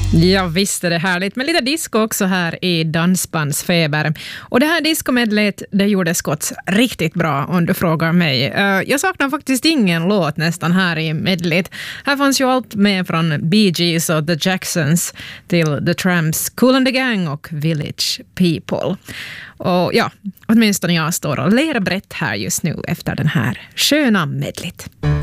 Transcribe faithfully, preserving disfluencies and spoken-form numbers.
Ja, visst är det härligt. Men lite disco också här i Dansbandsfeber. Och det här discomedlet, det gjorde Scotts riktigt bra om du frågar mig. Uh, jag saknar faktiskt ingen låt nästan här i medlet. Här fanns ju allt med från Bee Gees och The Jacksons till The Tramps, Kool and the Gang och Village People. Och ja, åtminstone jag står och ler brett här just nu efter den här sköna medlet.